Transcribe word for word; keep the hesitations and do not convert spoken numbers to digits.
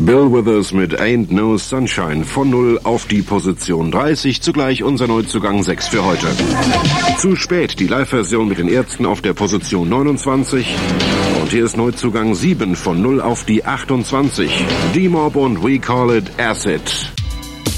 Bill Withers mit Ain't No Sunshine von null auf die Position dreißig, zugleich unser Neuzugang sechs für heute. Zu spät, die Live-Version mit den Ärzten auf der Position neunundzwanzig. Und hier ist Neuzugang sieben von null auf die achtundzwanzig. D-Mob und We Call It Acid.